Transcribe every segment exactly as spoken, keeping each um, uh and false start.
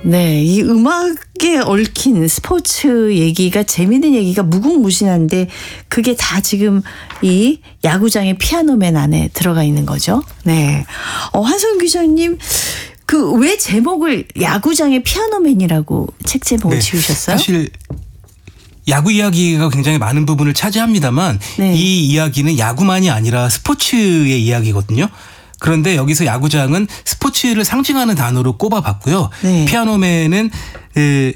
네, 이 음악에 얽힌 스포츠 얘기가 재미있는 얘기가 무궁무진한데 그게 다 지금 이 야구장의 피아노맨 안에 들어가 있는 거죠. 네, 어, 한소영 기자님 그 왜 제목을 야구장의 피아노맨이라고 책 제목을 네, 지으셨어요? 사실 야구 이야기가 굉장히 많은 부분을 차지합니다만 네. 이 이야기는 야구만이 아니라 스포츠의 이야기거든요. 그런데 여기서 야구장은 스포츠를 상징하는 단어로 꼽아봤고요. 네. 피아노맨은 그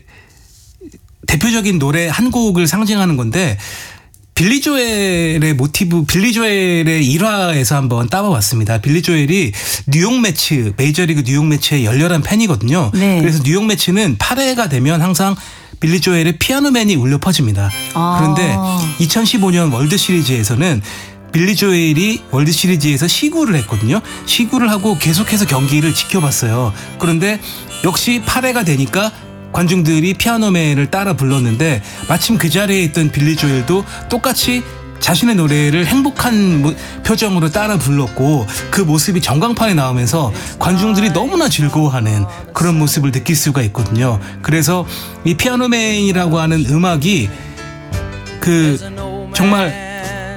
대표적인 노래 한 곡을 상징하는 건데 빌리 조엘의 모티브, 빌리 조엘의 일화에서 한번 따봐봤습니다. 빌리 조엘이 뉴욕 매치, 메이저리그 뉴욕 매치의 열렬한 팬이거든요. 네. 그래서 뉴욕 매치는 팔 회가 되면 항상 빌리 조엘의 피아노맨이 울려 퍼집니다. 아. 그런데 이천십오 년 월드 시리즈에서는 빌리 조엘이 월드 시리즈에서 시구를 했거든요. 시구를 하고 계속해서 경기를 지켜봤어요. 그런데 역시 팔 회가 되니까 관중들이 피아노맨을 따라 불렀는데 마침 그 자리에 있던 빌리 조엘도 똑같이 자신의 노래를 행복한 표정으로 따라 불렀고 그 모습이 전광판에 나오면서 관중들이 너무나 즐거워하는 그런 모습을 느낄 수가 있거든요. 그래서 이 피아노맨이라고 하는 음악이 그 정말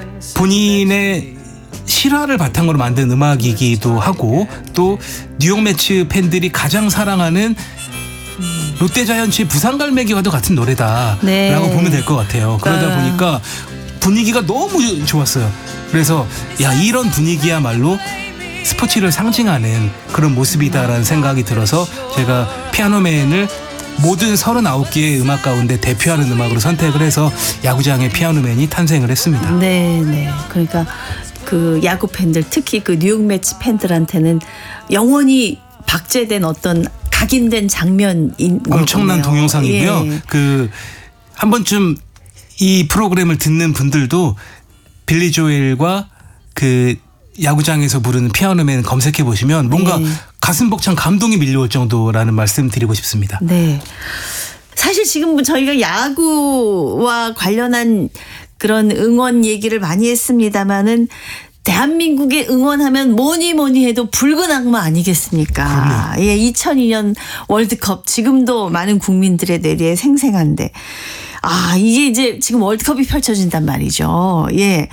본인의 실화를 바탕으로 만든 음악이기도 하고 또 뉴욕 매치 팬들이 가장 사랑하는 롯데자이언츠의 부산갈매기와도 같은 노래다라고 네. 보면 될 것 같아요. 그러다 아. 보니까 분위기가 너무 좋았어요. 그래서 야 이런 분위기야말로 스포츠를 상징하는 그런 모습이다라는 생각이 들어서 제가 피아노맨을 모든 서른아홉 개의 음악 가운데 대표하는 음악으로 선택을 해서 야구장의 피아노맨이 탄생을 했습니다. 네, 네. 그러니까 그 야구 팬들 특히 그 뉴욕 매치 팬들한테는 영원히 박제된 어떤 각인된 장면인 엄청난 거군요. 동영상이고요. 예. 그 한 번쯤 이 프로그램을 듣는 분들도 빌리 조엘과 그 야구장에서 부르는 피아노맨 검색해 보시면 뭔가 네. 가슴 벅찬 감동이 밀려올 정도라는 말씀 드리고 싶습니다. 네. 사실 지금 저희가 야구와 관련한 그런 응원 얘기를 많이 했습니다마는 대한민국에 응원하면 뭐니 뭐니 해도 붉은 악마 아니겠습니까? 예, 이천이 년 월드컵 지금도 많은 국민들의 뇌리에 생생한데 아 이게 이제 지금 월드컵이 펼쳐진단 말이죠. 예,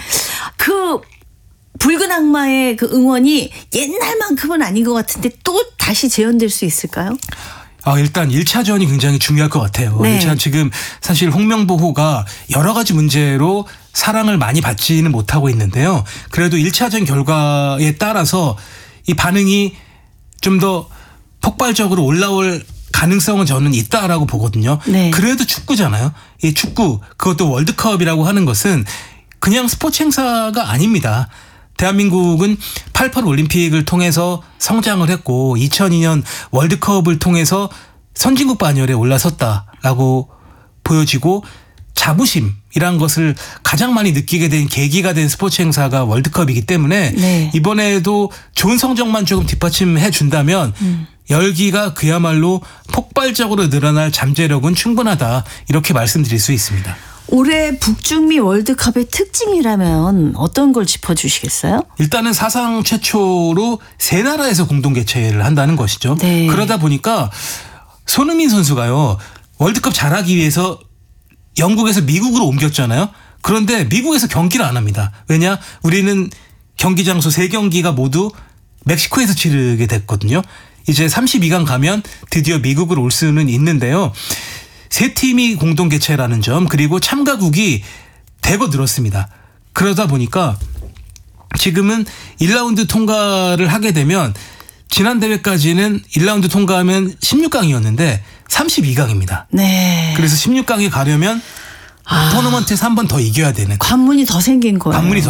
그 붉은 악마의 그 응원이 옛날만큼은 아닌 것 같은데 또 다시 재현될 수 있을까요? 아, 일단 일 차전이 굉장히 중요할 것 같아요. 네. 일 차 지금 사실 홍명보호가 여러 가지 문제로 사랑을 많이 받지는 못하고 있는데요. 그래도 일 차전 결과에 따라서 이 반응이 좀 더 폭발적으로 올라올 가능성은 저는 있다라고 보거든요. 네. 그래도 축구잖아요. 이 축구 그것도 월드컵이라고 하는 것은 그냥 스포츠 행사가 아닙니다. 대한민국은 팔십팔 올림픽을 통해서 성장을 했고 이천이 년 월드컵을 통해서 선진국 반열에 올라섰다라고 보여지고 자부심이란 것을 가장 많이 느끼게 된 계기가 된 스포츠 행사가 월드컵이기 때문에 네. 이번에도 좋은 성적만 조금 뒷받침해 준다면 음. 열기가 그야말로 폭발적으로 늘어날 잠재력은 충분하다 이렇게 말씀드릴 수 있습니다. 올해 북중미 월드컵의 특징이라면 어떤 걸 짚어주시겠어요? 일단은 사상 최초로 세 나라에서 공동 개최를 한다는 것이죠. 네. 그러다 보니까 손흥민 선수가요. 월드컵 잘하기 위해서 영국에서 미국으로 옮겼잖아요. 그런데 미국에서 경기를 안 합니다. 왜냐? 우리는 경기 장소 세 경기가 모두 멕시코에서 치르게 됐거든요. 이제 삼십이 강 가면 드디어 미국으로 올 수는 있는데요. 세 팀이 공동 개최라는 점 그리고 참가국이 대거 늘었습니다. 그러다 보니까 지금은 일 라운드 통과를 하게 되면 지난 대회까지는 일 라운드 통과하면 십육 강이었는데 삼십이 강입니다. 네. 그래서 십육 강에 가려면 아. 토너먼트에서 한 번 더 이겨야 되는 관문이 더 생긴 거예요. 관문이 더